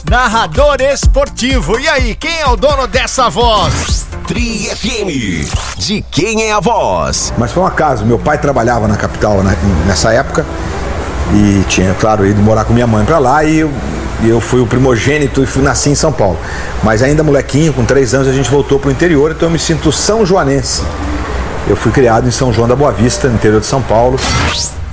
narrador esportivo. E aí, quem é o dono dessa voz? Tri FM, de quem é a voz? Mas foi um acaso, meu pai trabalhava na capital nessa época e tinha, claro, ido morar com minha mãe pra lá e eu fui o primogênito e nasci em São Paulo. Mas ainda molequinho, com 3 anos, a gente voltou pro interior, então eu me sinto são joanense. Eu fui criado em São João da Boa Vista, no interior de São Paulo.